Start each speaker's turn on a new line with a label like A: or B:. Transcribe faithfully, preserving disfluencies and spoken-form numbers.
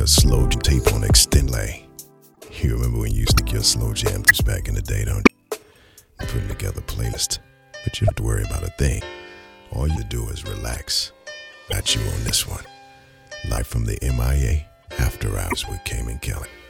A: a slow tape on Extendlay. You remember when you used to get your slow jams back in the day, don't you? Putting together a playlist, but you don't have to worry about a thing. All you do is relax. Got you on this one. Live from the M I A After Hours with Cayman Kelly.